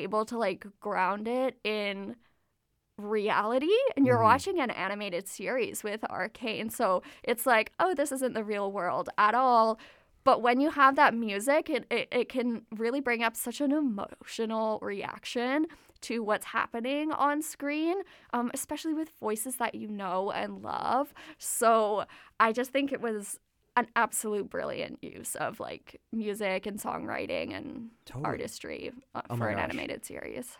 able to like ground it in reality, and you're watching an animated series with Arcane, so it's like, oh, this isn't the real world at all. But when you have that music, it can really bring up such an emotional reaction to what's happening on screen, especially with voices that you know and love. So I just think it was an absolute brilliant use of like music and songwriting and artistry for an animated series.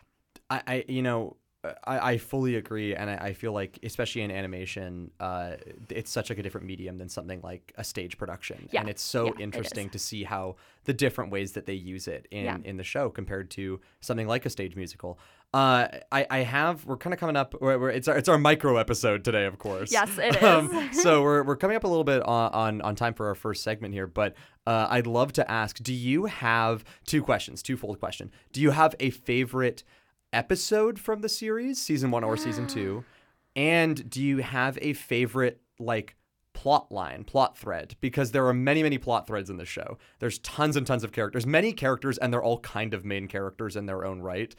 I fully agree, and I feel like, especially in animation, it's such like a different medium than something like a stage production, and it's so interesting to see how the different ways that they use it in the show compared to something like a stage musical. We're kind of coming up. It's our micro episode today, of course. Yes, it is. So we're coming up a little bit on time for our first segment here, but I'd love to ask: do you have twofold question? Do you have a favorite episode from the series, season 1 or season 2, and do you have a favorite like plot thread? Because there are many plot threads in the show. There's tons and tons of characters, many characters, and they're all kind of main characters in their own right.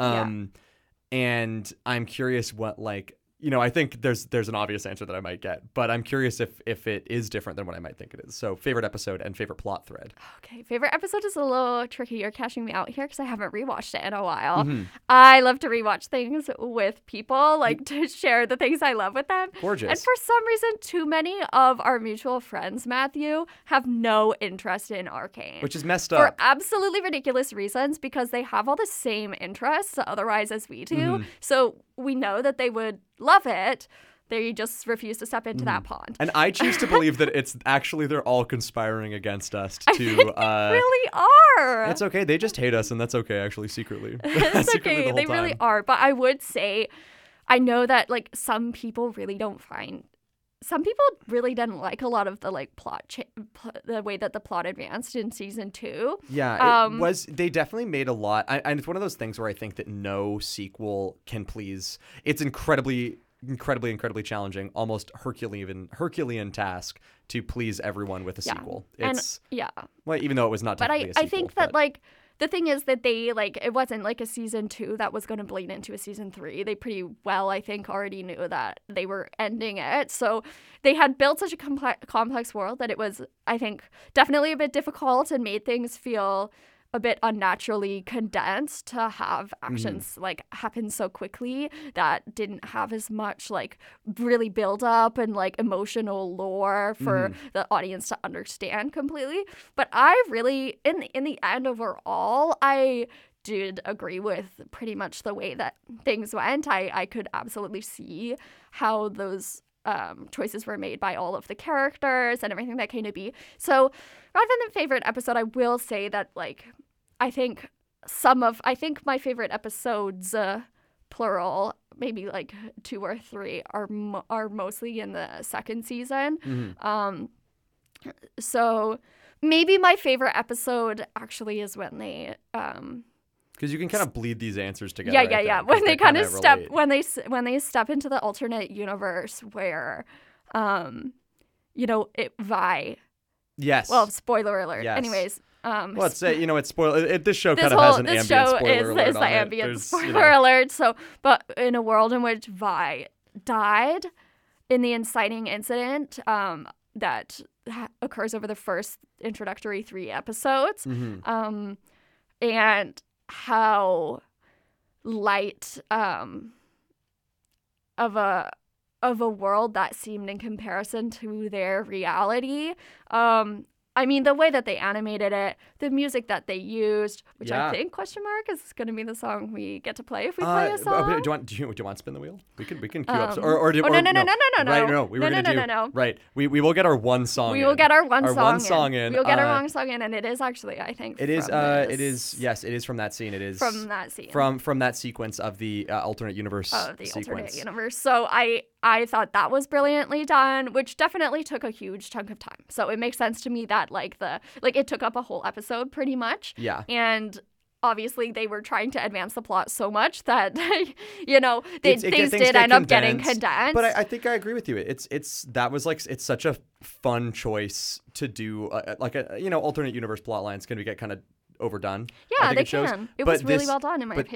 And I'm curious what, like, I think there's an obvious answer that I might get, but I'm curious if it is different than what I might think it is. So favorite episode and favorite plot thread. Okay, favorite episode is a little tricky. You're cashing me out here because I haven't rewatched it in a while. I love to rewatch things with people, like to share the things I love with them. Gorgeous. And for some reason, too many of our mutual friends, Matthew, have no interest in Arcane. Which is messed For up. absolutely ridiculous reasons, because they have all the same interests otherwise as we do. So we know that they would love it. They just refuse to step into that pond. And I choose to believe that it's actually they're all conspiring against us to really are. It's okay. They just hate us, and that's okay, actually, secretly. It's okay. They really are. But I would say, I know that like some people really didn't like a lot of the like the way that the plot advanced in season 2. Yeah, they definitely made a lot. And it's one of those things where I think that no sequel can please. It's incredibly challenging, almost Herculean task to please everyone with a sequel. Well, even though it was not technically a sequel. I think that like the thing is that they like, it wasn't like a season 2 that was going to bleed into a season 3. They pretty well, I think, already knew that they were ending it. So they had built such a complex world that it was, I think, definitely a bit difficult and made things feel a bit unnaturally condensed to have actions like happen so quickly that didn't have as much like really build up and like emotional lore for the audience to understand completely. But I really, in the end overall, I did agree with pretty much the way that things went. I could absolutely see how those choices were made by all of the characters and everything that came to be. So rather than favorite episode, I will say that like I think my favorite episodes, plural, maybe like 2 or 3, are mostly in the second season. So maybe my favorite episode actually is when they because you can kind of bleed these answers together. Yeah. When they kind of step when they step into the alternate universe where, Vi. Yes. Well, spoiler alert. Yes. Anyways. Well, it's spoiler. This show kind of has an ambient spoiler alert. This show is the ambient spoiler alert. So, but in a world in which Vi died in the inciting incident that occurs over the first introductory 3 episodes, and how light of a world that seemed in comparison to their reality. I mean, the way that they animated it, the music that they used, which I think is going to be the song we get to play if we play a song. Do you want to spin the wheel? We can queue up. No. Right, no. We were going to do. Right. We will get our one song. We will get our one song in. We'll get our one song in, and it is actually, I think, it is. It is. Yes, it is from that scene. It is from that scene. From that sequence of the alternate universe. Alternate universe. So I thought that was brilliantly done, which definitely took a huge chunk of time. So it makes sense to me that it took up a whole episode pretty much. Yeah. And obviously they were trying to advance the plot so much that things did end up getting condensed. But I think I agree with you. It's such a fun choice to do alternate universe plot lines can get kind of overdone. Yeah, they can. It was really well done in my opinion.